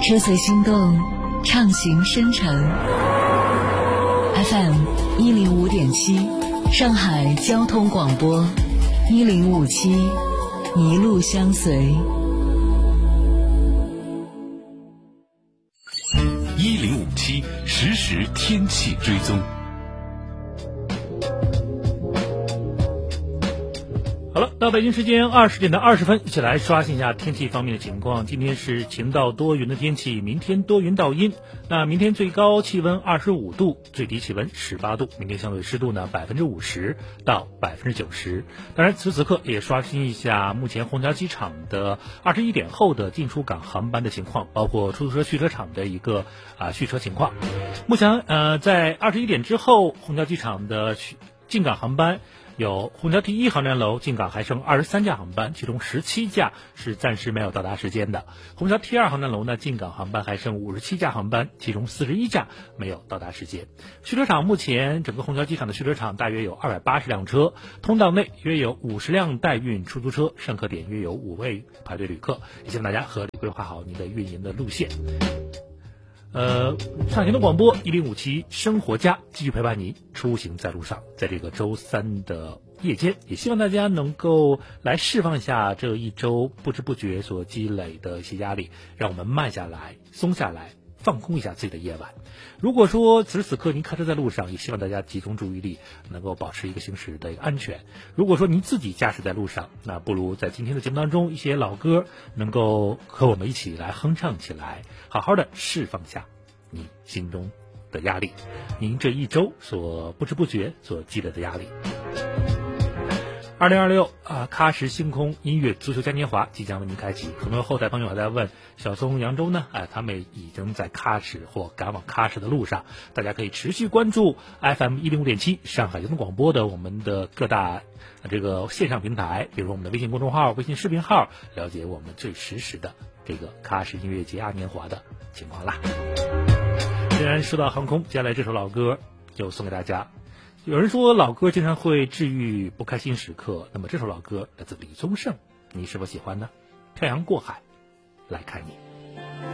车随心动，畅行深沉。FM105.7，上海交通广播1057，一路相随。 1057实时天气追踪。 好了，到北京时间20点的20分，一起来刷新一下天气方面的情况。今天是晴到多云的天气，明天多云到阴。那明天最高气温25度，最低气温18度。明天相对湿度呢50%到90%。当然，此时此刻也刷新一下目前虹桥机场的21点后的进出港航班的情况，包括出租车续车场的一个续车情况。目前在21点之后，虹桥机场的进港航班有虹桥第一航站楼进港还剩23架航班，其中17架是暂时没有到达时间的。虹桥第二航站楼呢，进港航班还剩57架航班，其中41架没有到达时间。续车场目前整个虹桥机场的续车场大约有280辆车，通道内约有50辆代运出租车，上客点约有5位排队旅客，也希望大家合理规划好你的运营的路线。上行的广播1057生活家继续陪伴你出行在路上。在这个周三的夜间，也希望大家能够来释放一下这一周不知不觉所积累的一些压力，让我们慢下来，松下来，放空一下自己的夜晚。如果说此时此刻您开车在路上，也希望大家集中注意力，能够保持一个行驶的一个安全。如果说您自己驾驶在路上，那不如在今天的节目当中，一些老歌能够和我们一起来哼唱起来，好好的释放下你心中的压力，您这一周所不知不觉所积累的压力。2026喀什星空音乐足球嘉年华即将为您开启。很多后台朋友还在问小松扬州呢，他们已经在喀什或赶往喀什的路上，大家可以持续关注 FM105.7 上海交通广播的我们的各大这个线上平台，比如我们的微信公众号、微信视频号，了解我们最实时的这个喀什音乐节嘉年华的情况啦。既然说到航空，接下来这首老歌就送给大家。有人说老歌经常会治愈不开心时刻，那么这首老歌来自李宗盛，你是否喜欢呢？漂洋过海来看你。